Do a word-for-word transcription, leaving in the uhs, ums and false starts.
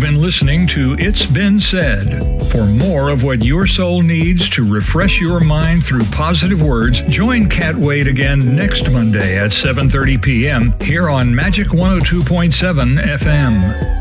been listening to It's Been Said. For more of what your soul needs to refresh your mind through positive words, join Kat Wade again next Monday at seven thirty p.m. here on Magic one oh two point seven F M.